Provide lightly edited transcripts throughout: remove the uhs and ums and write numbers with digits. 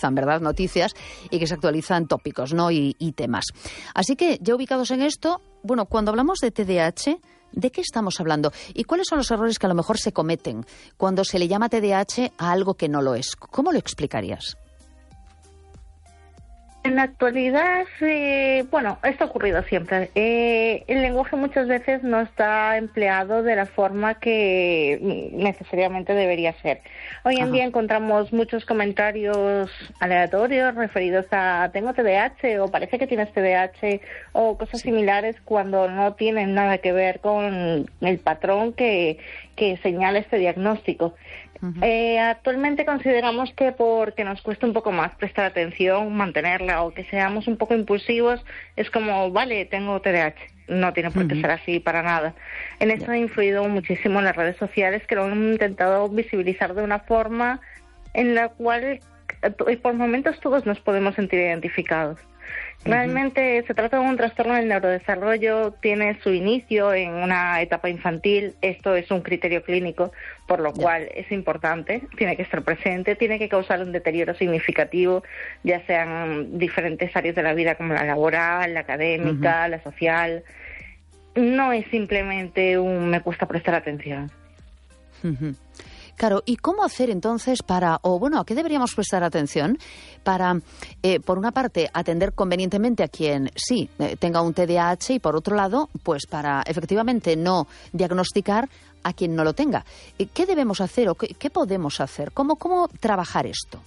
actualizan, ¿verdad?, noticias y que se actualizan tópicos, ¿no?, y temas. Así que, ya ubicados en esto, bueno, cuando hablamos de TDAH, ¿de qué estamos hablando? ¿Y cuáles son los errores que a lo mejor se cometen cuando se le llama TDAH a algo que no lo es? ¿Cómo lo explicarías? En la actualidad, esto ha ocurrido siempre. El lenguaje muchas veces no está empleado de la forma que necesariamente debería ser. Hoy en día encontramos muchos comentarios aleatorios referidos a tengo TDAH o parece que tienes TDAH o cosas similares cuando no tienen nada que ver con el patrón que señala este diagnóstico. Actualmente consideramos que porque nos cuesta un poco más prestar atención, mantenerla o que seamos un poco impulsivos, es como, vale, tengo TDAH. No tiene por qué ser así para nada. En eso ha influido muchísimo las redes sociales que lo han intentado visibilizar de una forma en la cual por momentos todos nos podemos sentir identificados. Realmente se trata de un trastorno del neurodesarrollo, tiene su inicio en una etapa infantil, esto es un criterio clínico, por lo cual es importante, tiene que estar presente, tiene que causar un deterioro significativo, ya sean diferentes áreas de la vida como la laboral, la académica, la social. No es simplemente un me cuesta prestar atención. Claro, ¿y cómo hacer entonces ¿a qué deberíamos prestar atención para, por una parte, atender convenientemente a quien sí tenga un TDAH y, por otro lado, pues para efectivamente no diagnosticar a quien no lo tenga? ¿Qué debemos hacer o qué podemos hacer? ¿Cómo trabajar esto?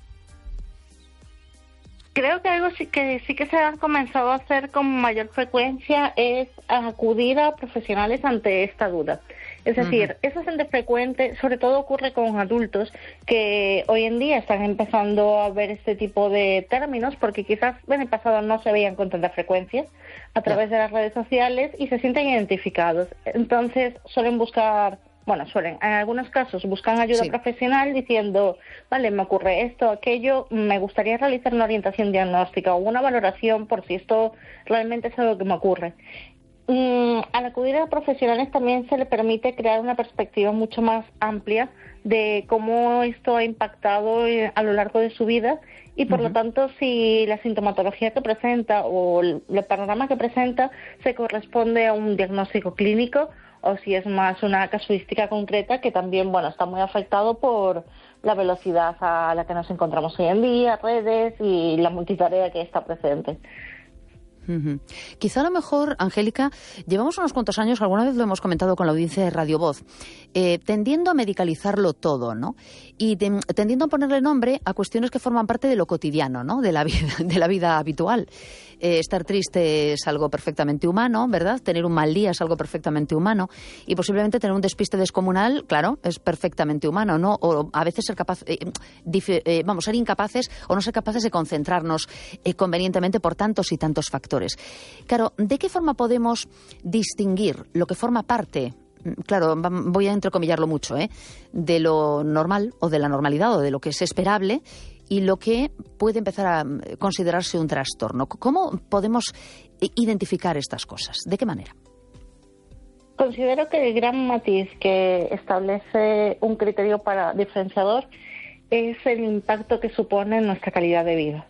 Creo que algo sí que se ha comenzado a hacer con mayor frecuencia es acudir a profesionales ante esta duda. Es decir, es bastante frecuente, sobre todo ocurre con adultos que hoy en día están empezando a ver este tipo de términos porque quizás en el pasado no se veían con tanta frecuencia a través de las redes sociales y se sienten identificados. Entonces en algunos casos buscan ayuda profesional diciendo, vale, me ocurre esto, aquello, me gustaría realizar una orientación diagnóstica o una valoración por si esto realmente es algo que me ocurre. Al acudir a profesionales también se le permite crear una perspectiva mucho más amplia de cómo esto ha impactado a lo largo de su vida y por lo tanto si la sintomatología que presenta o el panorama que presenta se corresponde a un diagnóstico clínico o si es más una casuística concreta que también está muy afectado por la velocidad a la que nos encontramos hoy en día, redes y la multitarea que está presente. Quizá a lo mejor, Angélica, llevamos unos cuantos años, alguna vez lo hemos comentado con la audiencia de Radio Voz, tendiendo a medicalizarlo todo, ¿no? Y tendiendo a ponerle nombre a cuestiones que forman parte de lo cotidiano, ¿no?, de la vida habitual. Estar triste es algo perfectamente humano, ¿verdad? Tener un mal día es algo perfectamente humano y posiblemente tener un despiste descomunal, claro, es perfectamente humano, ¿no? O a veces ser incapaces o no ser capaces de concentrarnos convenientemente por tantos y tantos factores. Claro, ¿de qué forma podemos distinguir lo que forma parte, claro, voy a entrecomillarlo mucho, de lo normal o de la normalidad o de lo que es esperable y lo que puede empezar a considerarse un trastorno? ¿Cómo podemos identificar estas cosas? ¿De qué manera? Considero que el gran matiz que establece un criterio diferenciador es el impacto que supone en nuestra calidad de vida.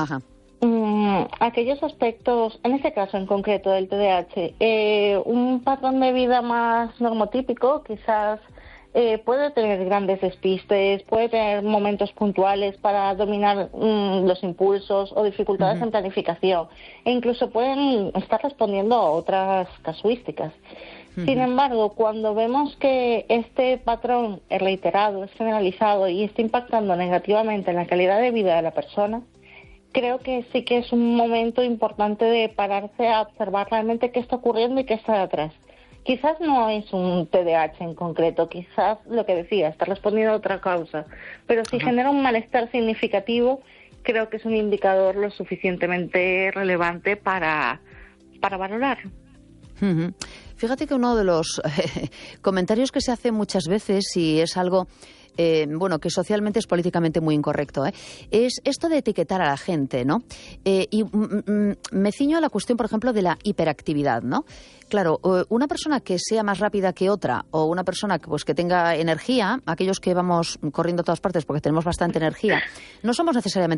Aquellos aspectos, en este caso en concreto del TDAH, un patrón de vida más normotípico quizás puede tener grandes despistes, puede tener momentos puntuales para dominar los impulsos o dificultades en planificación e incluso pueden estar respondiendo a otras casuísticas. Sin embargo, cuando vemos que este patrón es reiterado, es generalizado y está impactando negativamente en la calidad de vida de la persona, creo que sí que es un momento importante de pararse a observar realmente qué está ocurriendo y qué está detrás. Quizás no es un TDAH en concreto, quizás lo que decía, está respondiendo a otra causa, pero si genera un malestar significativo, creo que es un indicador lo suficientemente relevante para valorar. Fíjate que uno de los comentarios que se hace muchas veces, y es algo que socialmente es políticamente muy incorrecto, es esto de etiquetar a la gente, ¿no? Y me ciño a la cuestión, por ejemplo, de la hiperactividad, ¿no? Claro, una persona que sea más rápida que otra o una persona que tenga energía, aquellos que vamos corriendo a todas partes porque tenemos bastante energía, no somos necesariamente